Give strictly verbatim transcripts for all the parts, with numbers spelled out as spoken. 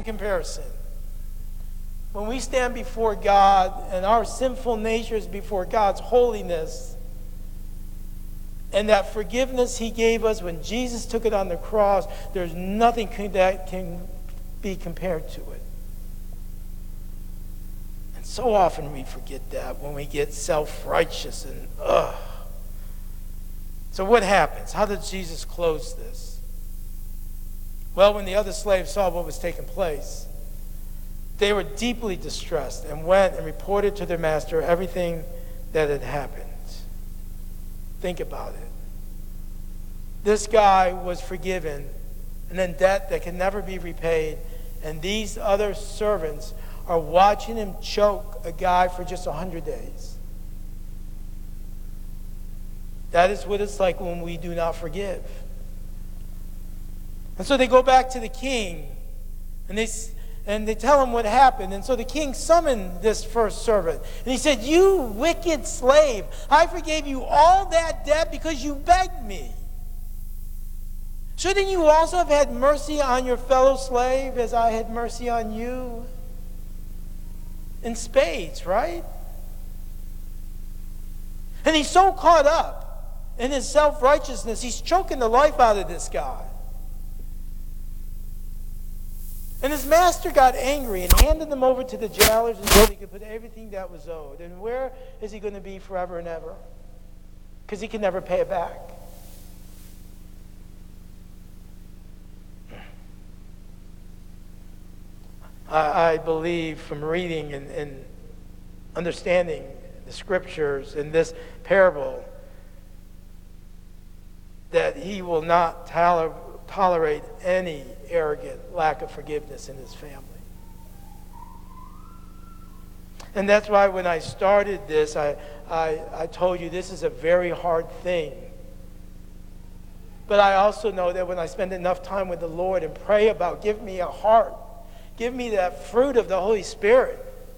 comparison. When we stand before God and our sinful natures before God's holiness, and that forgiveness he gave us when Jesus took it on the cross, there's nothing that can be compared to it. And so often we forget that when we get self-righteous and ugh. So what happens? How did Jesus close this? Well, when the other slaves saw what was taking place, they were deeply distressed and went and reported to their master everything that had happened. Think about it. This guy was forgiven, and in debt that can never be repaid, and these other servants are watching him choke a guy for just a hundred days. That is what it's like when we do not forgive. And so they go back to the king, and they and they tell him what happened. And so the king summoned this first servant, and he said, "You wicked slave, I forgave you all that debt because you begged me. Shouldn't you also have had mercy on your fellow slave as I had mercy on you?" In spades, right? And he's so caught up in his self-righteousness, he's choking the life out of this guy. And his master got angry and handed him over to the jailers and said he could put everything that was owed. And where is he going to be forever and ever? Because he can never pay it back. I, I believe from reading and, and understanding the scriptures in this parable that he will not toler- tolerate any arrogant lack of forgiveness in his family. And that's why when I started this, I, I, I told you this is a very hard thing. But I also know that when I spend enough time with the Lord and pray about, give me a heart, give me that fruit of the Holy Spirit,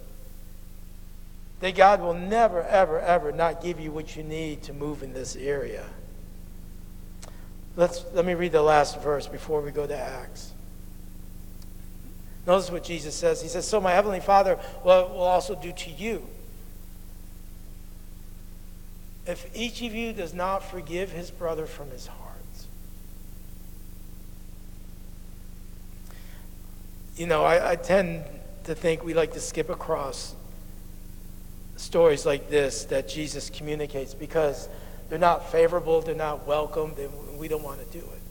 that God will never, ever, ever not give you what you need to move in this area. Let's, let me read the last verse before we go to Acts. Notice what Jesus says. He says, "So my heavenly Father will, will also do to you. If each of you does not forgive his brother from his heart." You know, I, I tend to think we like to skip across stories like this that Jesus communicates because they're not favorable, they're not welcome, they, we don't want to do it.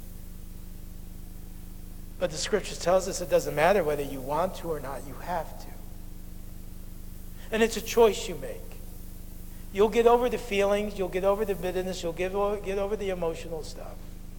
But the scripture tells us it doesn't matter whether you want to or not, you have to. And it's a choice you make. You'll get over the feelings, you'll get over the bitterness, you'll get over, get over the emotional stuff.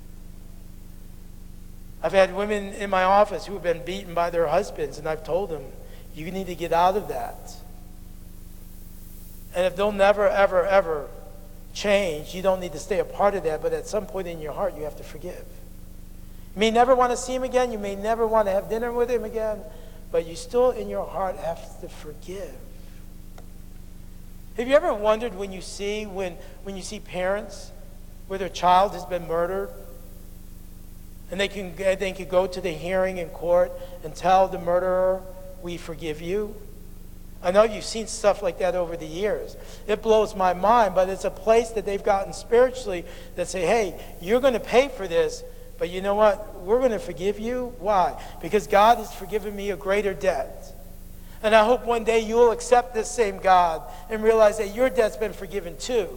I've had women in my office who have been beaten by their husbands, and I've told them, you need to get out of that. And if they'll never, ever, ever change, you don't need to stay a part of that, but at some point in your heart, you have to forgive. You may never want to see him again, you may never want to have dinner with him again, but you still in your heart have to forgive. Have you ever wondered when you see, when, when you see parents where their child has been murdered, and they can, they can go to the hearing in court and tell the murderer, "We forgive you"? I know you've seen stuff like that over the years. It blows my mind, but it's a place that they've gotten spiritually that say, "Hey, you're going to pay for this, but you know what? We're going to forgive you." Why? Because God has forgiven me a greater debt. And I hope one day you'll accept this same God and realize that your debt's been forgiven too.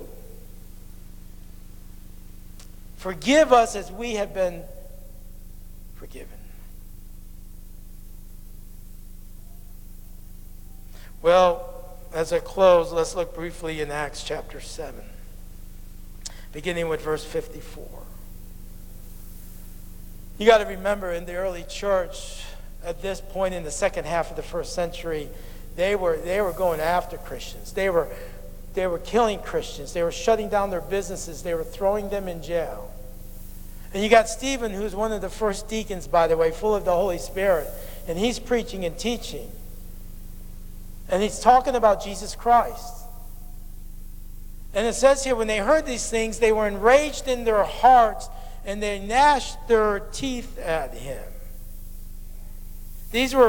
Forgive us as we have been forgiven. Well, as I close, let's look briefly in Acts chapter seven, beginning with verse fifty-four. You got to remember, in the early church, at this point in the second half of the first century, they were they were going after Christians. They were they were killing Christians. They were shutting down their businesses. They were throwing them in jail. And you got Stephen, who's one of the first deacons, by the way, full of the Holy Spirit, and he's preaching and teaching. And he's talking about Jesus Christ. And it says here, when they heard these things, they were enraged in their hearts, and they gnashed their teeth at him. These were